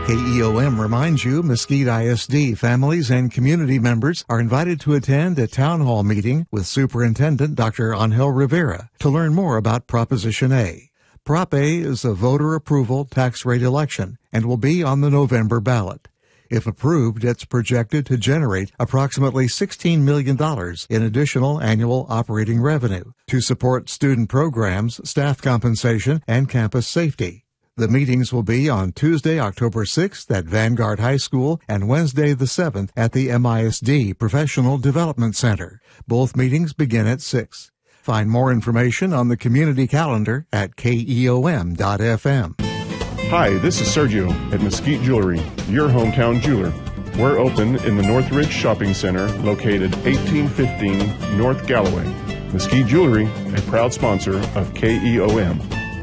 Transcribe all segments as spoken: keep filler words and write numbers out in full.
K E O M reminds you Mesquite I S D families and community members are invited to attend a town hall meeting with Superintendent Doctor Angel Rivera to learn more about Proposition A. Prop A is a voter approval tax rate election and will be on the November ballot. If approved, it's projected to generate approximately sixteen million dollars in additional annual operating revenue to support student programs, staff compensation, and campus safety. The meetings will be on Tuesday, October sixth at Vanguard High School and Wednesday the seventh at the M I S D Professional Development Center. Both meetings begin at six. Find more information on the community calendar at K E O M dot F M. Hi, this is Sergio at Mesquite Jewelry, your hometown jeweler. We're open in the Northridge Shopping Center, located eighteen fifteen North Galloway. Mesquite Jewelry, a proud sponsor of K E O M.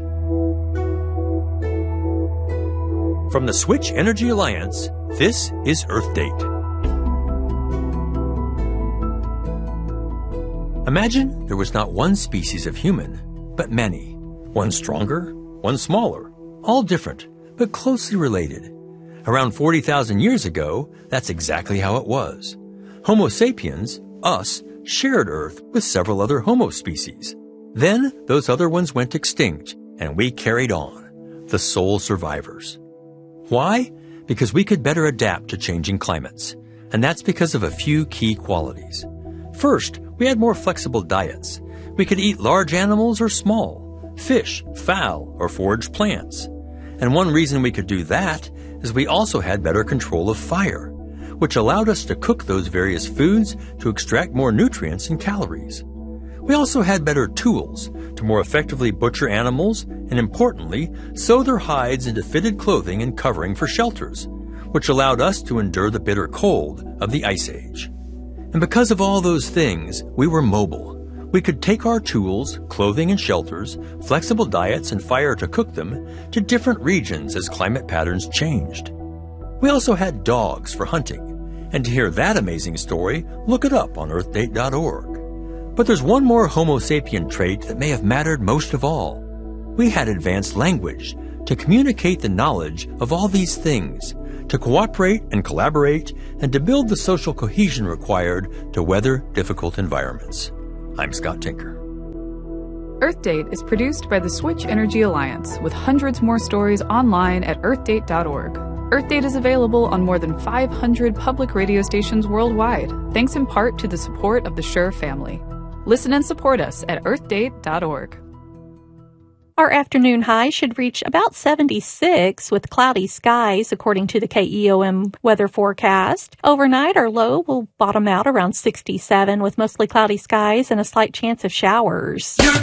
From the Switch Energy Alliance, this is Earth Date. Imagine there was not one species of human, but many. One stronger, one smaller, all different, but closely related. Around forty thousand years ago, that's exactly how it was. Homo sapiens, us, shared Earth with several other Homo species. Then those other ones went extinct, and we carried on, the sole survivors. Why? Because we could better adapt to changing climates. And that's because of a few key qualities. First, we had more flexible diets. We could eat large animals or small, fish, fowl, or forage plants. And one reason we could do that is we also had better control of fire, which allowed us to cook those various foods to extract more nutrients and calories. We also had better tools to more effectively butcher animals and, importantly, sew their hides into fitted clothing and covering for shelters, which allowed us to endure the bitter cold of the Ice Age. And because of all those things, we were mobile. We could take our tools, clothing and shelters, flexible diets and fire to cook them to different regions as climate patterns changed. We also had dogs for hunting. And to hear that amazing story, look it up on earth date dot org. But there's one more Homo sapien trait that may have mattered most of all. We had advanced language to communicate the knowledge of all these things, to cooperate and collaborate, and to build the social cohesion required to weather difficult environments. I'm Scott Tinker. Earth Date is produced by the Switch Energy Alliance, with hundreds more stories online at earth date dot org. Earth Date is available on more than five hundred public radio stations worldwide, thanks in part to the support of the Shure family. Listen and support us at earth date dot org. Our afternoon high should reach about seventy-six with cloudy skies, according to the K E O M weather forecast. Overnight, our low will bottom out around sixty-seven with mostly cloudy skies and a slight chance of showers. You're